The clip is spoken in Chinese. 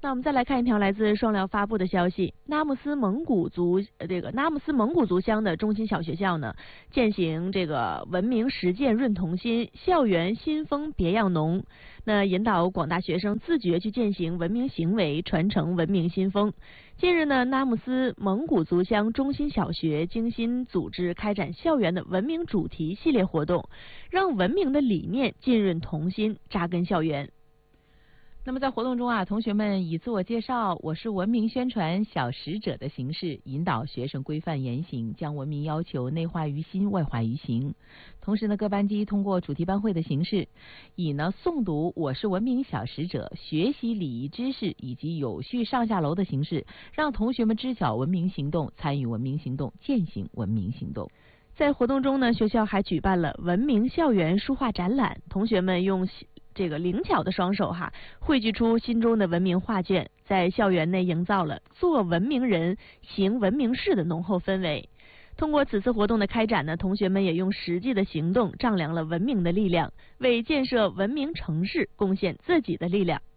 那我们再来看一条来自双辽发布的消息，纳木斯蒙古族乡的中心小学校呢，践行这个文明实践润童心，校园新风别样浓。那引导广大学生自觉去践行文明行为，传承文明新风。近日呢，纳木斯蒙古族乡中心小学精心组织开展校园的文明主题系列活动，让文明的理念浸润童心，扎根校园。 那么在活动中啊，同学们以自我介绍、我是文明宣传小使者的形式，引导学生规范言行，将文明要求内化于心、外化于行。同时呢，各班级通过主题班会的形式，以诵读我是文明小使者、学习礼仪知识以及有序上下楼的形式，让同学们知晓文明行动，参与文明行动，践行文明行动。 在活动中呢，学校还举办了文明校园书画展览，同学们用这个灵巧的双手绘聚出心中的文明画卷，在校园内营造了做文明人、行文明事的浓厚氛围。通过此次活动的开展呢，同学们也用实际的行动丈量了文明的力量，为建设文明城市贡献自己的力量。